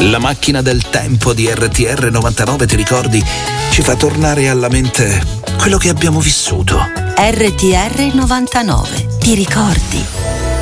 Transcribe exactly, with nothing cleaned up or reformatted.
La macchina del tempo di R T R novantanove, ti ricordi? Ci fa tornare alla mente quello che abbiamo vissuto. R T R novantanove, ti ricordi?